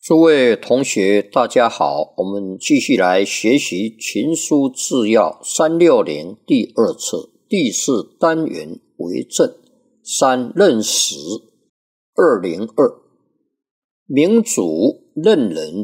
诸位同学大家好，我们继续来学习群书治要360第二册第4单元为正3任时202，明主任人